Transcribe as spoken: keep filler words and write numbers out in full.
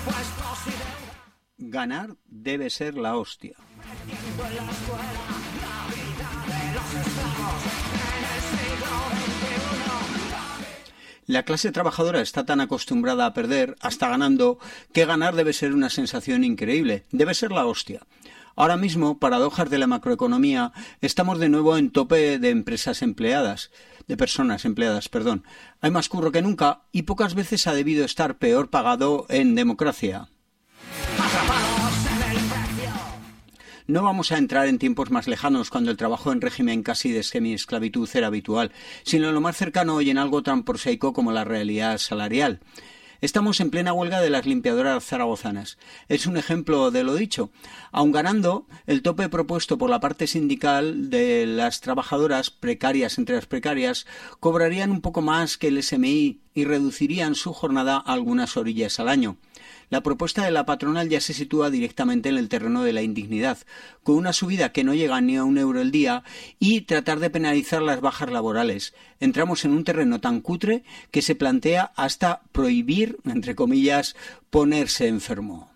Ganar debe ser la hostia. La clase trabajadora está tan acostumbrada a perder, hasta ganando, que ganar debe ser una sensación increíble, debe ser la hostia. Ahora mismo, paradojas de la macroeconomía, estamos de nuevo en tope de empresas empleadas, de personas empleadas, perdón. Hay más curro que nunca y pocas veces ha debido estar peor pagado en democracia. No vamos a entrar en tiempos más lejanos cuando el trabajo en régimen casi de semi-esclavitud era habitual, sino en lo más cercano hoy en algo tan prosaico como la realidad salarial. Estamos en plena huelga de las limpiadoras zaragozanas. Es un ejemplo de lo dicho. Aun ganando, el tope propuesto por la parte sindical de las trabajadoras precarias entre las precarias cobrarían un poco más que el S M I y reducirían su jornada a algunas orillas al año. La propuesta de la patronal ya se sitúa directamente en el terreno de la indignidad, con una subida que no llega ni a un euro el día y tratar de penalizar las bajas laborales. Entramos en un terreno tan cutre que se plantea hasta prohibir, entre comillas, ponerse enfermo.